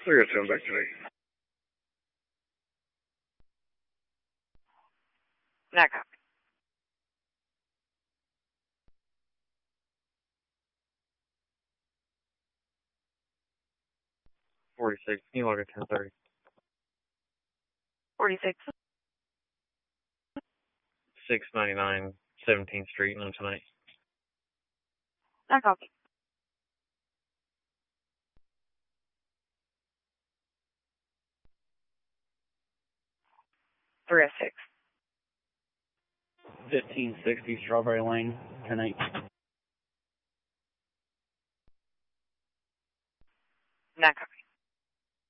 307 back today. Next. 46. Can you log at 10:30? 46. 699 17th Street on tonight. Not copy. Three 1560 Strawberry Lane, 10-8.